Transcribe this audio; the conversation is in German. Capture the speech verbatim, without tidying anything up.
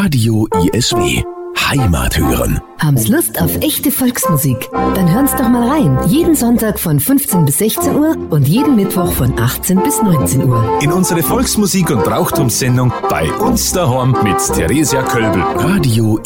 Radio I S W. Heimat hören. Haben's Lust auf echte Volksmusik? Dann hören's doch mal rein. Jeden Sonntag von fünfzehn bis sechzehn Uhr und jeden Mittwoch von achtzehn bis neunzehn Uhr. In unsere Volksmusik- und Brauchtumssendung bei uns daheim mit Theresia Kölbel. Radio